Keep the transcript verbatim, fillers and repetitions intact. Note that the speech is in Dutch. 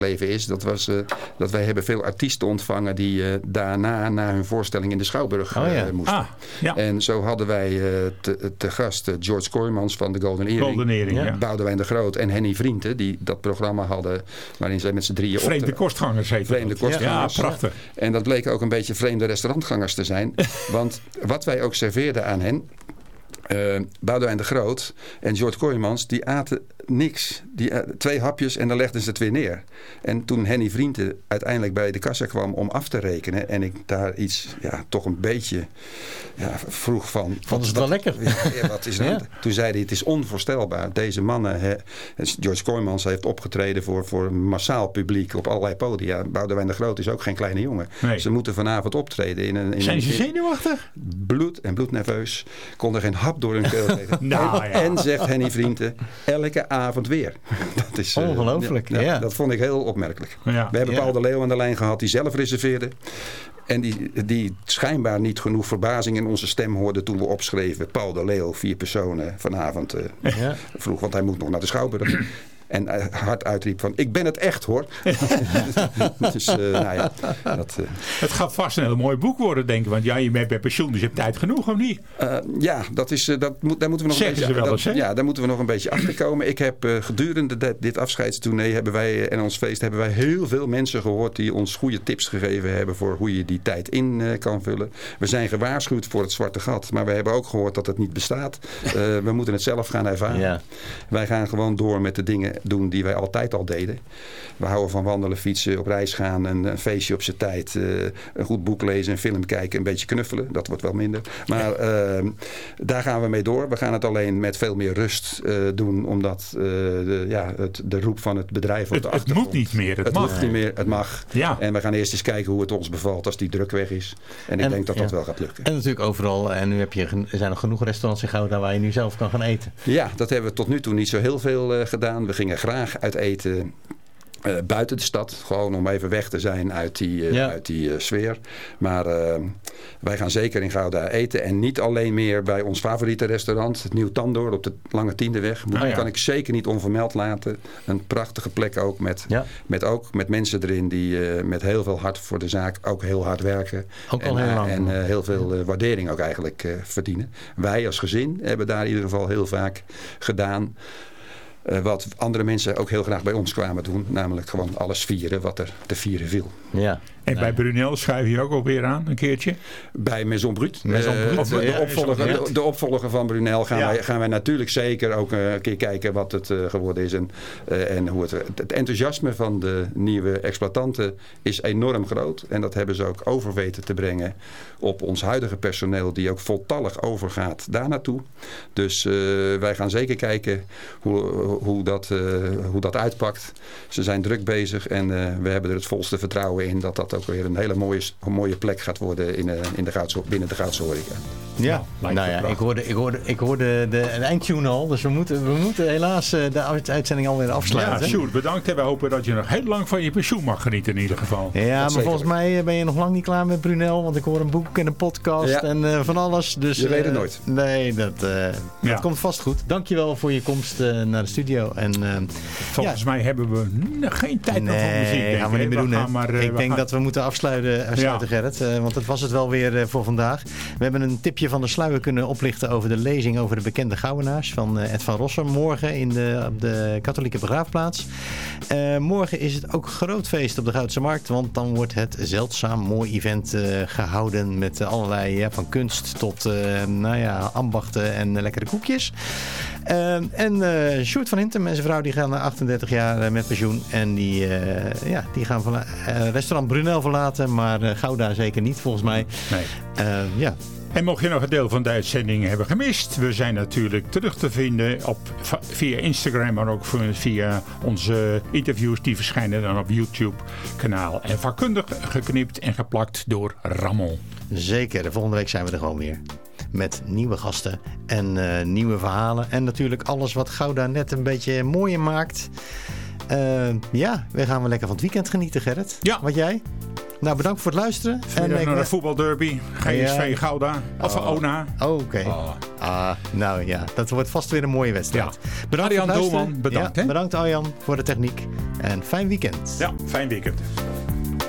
leven is, dat was uh, dat wij hebben veel artiesten ontvangen die uh, daarna na hun voorstelling in de Schouwburg uh, oh, ja. moesten. Ah, ja. En zo hadden wij uh, te, te gast uh, George Kooijmans van de Golden Earring, Golden Earring ja. Boudewijn de Groot en Henny Vrienden, die dat programma hadden waarin zij met z'n drieën op Vreemde kostgangers heet Vreemde kostgangers. Ja, prachtig. En dat bleken ook een beetje vreemde restaurantgangers te zijn. Want wat wij ook serveerden aan hen, Uh, Boudewijn de Groot en George Kooijmans, die aten niks. Die, uh, twee hapjes en dan legden ze het weer neer. En toen Henny Vrienden uiteindelijk bij de kassa kwam om af te rekenen en ik daar iets, ja, toch een beetje ja, vroeg van. Vonden ze het wel lekker? Ja, wat is nou? Ja. Toen zei hij, het is onvoorstelbaar. Deze mannen, he, George Kooijmans heeft opgetreden voor, voor een massaal publiek op allerlei podia. Boudewijn de Groot is ook geen kleine jongen. Nee. Ze moeten vanavond optreden. In een, in Zijn een, ze zenuwachtig? Bloed en bloednerveus. Konden geen hap door hun keel geven. nou, en, ja. en zegt Henny Vrienden, elke avond weer. Dat is, uh, ongelooflijk. Ja, ja. Dat vond ik heel opmerkelijk. Ja. We hebben ja. Paul de Leeuw aan de lijn gehad die zelf reserveerde. En die, die schijnbaar niet genoeg verbazing in onze stem hoorde toen we opschreven. Paul de Leeuw, vier personen vanavond uh, ja. vroeg, want hij moet nog naar de Schouwburg. En uh, hard uitriep van, ik ben het echt hoor. dus, uh, nou ja, dat, uh, het gaat vast een heel mooi boek worden, denk ik. Want ja, je bent bij pensioen, dus je hebt tijd genoeg, of niet? Uh, ja, dat is, uh, dat moet, daar moeten we nog Zeggen een beetje, ze wel eens, dat, ja, daar moeten we nog een beetje achter komen. Ik heb uh, gedurende de, dit afscheidstournee hebben wij, uh, en ons feest hebben wij heel veel mensen gehoord die ons goede tips gegeven hebben voor hoe je die tijd in uh, kan vullen. We zijn gewaarschuwd voor het zwarte gat, maar we hebben ook gehoord dat het niet bestaat. Uh, we moeten het zelf gaan ervaren. Ja. Wij gaan gewoon door met de dingen doen die wij altijd al deden. We houden van wandelen, fietsen, op reis gaan, een, een feestje op zijn tijd, uh, een goed boek lezen, een film kijken, een beetje knuffelen. Dat wordt wel minder. Maar uh, daar gaan we mee door. We gaan het alleen met veel meer rust uh, doen, omdat uh, de, ja, het, de roep van het bedrijf op het, de achtergrond. Het moet niet meer, het, het mag. Het moet niet meer, het mag. Ja. En we gaan eerst eens kijken hoe het ons bevalt als die druk weg is. En ik en, denk dat ja. dat wel gaat lukken. En natuurlijk overal, en nu heb je, er zijn nog genoeg restaurants in Gouda waar je nu zelf kan gaan eten. Ja, dat hebben we tot nu toe niet zo heel veel uh, gedaan. We gingen graag uit eten uh, buiten de stad. Gewoon om even weg te zijn uit die, uh, ja. uit die uh, sfeer. Maar uh, wij gaan zeker in Gouda eten. En niet alleen meer bij ons favoriete restaurant. Het Nieuw Tandoor op de Lange Tiendeweg. Dat ah, ja. kan ik zeker niet onvermeld laten. Een prachtige plek ook. Met, ja. met, ook met mensen erin die uh, met heel veel hart voor de zaak ook heel hard werken. Ook al en, heel lang. En uh, heel veel uh, waardering ook eigenlijk uh, verdienen. Wij als gezin hebben daar in ieder geval heel vaak gedaan. Uh, wat andere mensen ook heel graag bij ons kwamen doen. Namelijk gewoon alles vieren wat er te vieren viel. Ja. En bij Brunel schuif je ook alweer aan, een keertje? Bij Maison Brut. Maison Brut. Uh, de, ja, de, opvolger, de, de opvolger van Brunel gaan, ja. wij, gaan wij natuurlijk zeker ook uh, een keer kijken wat het uh, geworden is. En, uh, en hoe het, het enthousiasme van de nieuwe exploitanten is enorm groot. En dat hebben ze ook over weten te brengen op ons huidige personeel. Die ook voltallig overgaat daar naartoe. Dus uh, wij gaan zeker kijken hoe, hoe, dat, uh, hoe dat uitpakt. Ze zijn druk bezig en uh, we hebben er het volste vertrouwen in dat dat ook weer een hele mooie, een mooie plek gaat worden in, uh, in de Goudse, binnen de Goudse horeca. Ja, nou, nou ja, ik hoorde, ik hoorde, ik hoorde de, de eindtune al, dus we moeten, we moeten helaas de uitzending alweer afsluiten. Ja, Sjoerd, bedankt en we hopen dat je nog heel lang van je pensioen mag genieten in ieder geval. Ja, dat maar volgens mij ben je nog lang niet klaar met Brunel, want ik hoor een boek en een podcast ja. en uh, van alles. Dus, je weet het uh, nooit. Nee, dat, uh, ja. dat komt vast goed. Dankjewel voor je komst uh, naar de studio. En, uh, volgens ja. mij hebben we geen tijd meer nee, voor muziek. Nee, gaan we niet meer doen. Gaan maar, uh, ik we denk gaan... dat we moeten afsluiten, afsluiten ja. Gerrit, uh, want dat was het wel weer uh, voor vandaag. We hebben een tipje van de sluier kunnen oplichten over de lezing over de bekende Gouwenaars van uh, Ed van Rossum morgen in de, op de katholieke begraafplaats. Uh, morgen is het ook groot feest op de Goudse Markt, want dan wordt het zeldzaam mooi event uh, gehouden met uh, allerlei ja, van kunst tot uh, nou ja, ambachten en uh, lekkere koekjes. Uh, en uh, Sjoerd van Hintem en zijn vrouw die gaan na achtendertig jaar uh, met pensioen en die, uh, ja, die gaan van, uh, restaurant Brunel verlaten, maar uh, Gouda zeker niet volgens mij. Nee. Uh, ja. En mocht je nog een deel van de uitzending hebben gemist, we zijn natuurlijk terug te vinden op, via Instagram, maar ook via onze interviews die verschijnen dan op YouTube kanaal. En vakkundig geknipt en geplakt door Ramon. Zeker, de volgende week zijn we er gewoon weer. Met nieuwe gasten en uh, nieuwe verhalen. En natuurlijk alles wat Gouda net een beetje mooier maakt. Uh, ja, we gaan wel lekker van het weekend genieten, Gerrit. Ja. Wat jij? Nou, bedankt voor het luisteren. En naar de voetbalderby. G S V ja. Gouda. Of oh. Ona. Oké. Okay. Oh. Ah, nou ja, dat wordt vast weer een mooie wedstrijd. Ja. Bedankt Arjan Doelman, bedankt. Ja, hè? Bedankt Arjan voor de techniek. En fijn weekend. Ja, fijn weekend.